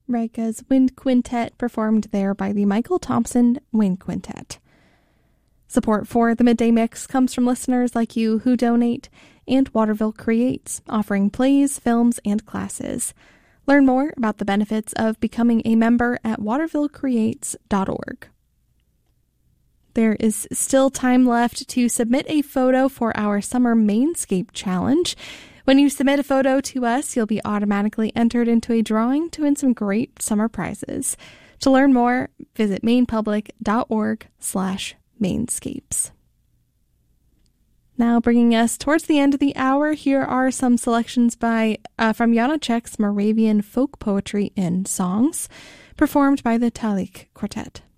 Riga's Wind Quintet, performed there by the Michael Thompson Wind Quintet. Support for the Midday Mix comes from listeners like you who donate, and Waterville Creates, offering plays, films, and classes. Learn more about the benefits of becoming a member at watervillecreates.org. There is still time left to submit a photo for our Summer Mainscape Challenge. When you submit a photo to us, you'll be automatically entered into a drawing to win some great summer prizes. To learn more, visit mainepublic.org/mainscapes. Now, bringing us towards the end of the hour, here are some selections from Janacek's Moravian folk poetry and songs, performed by the Talik Quartet.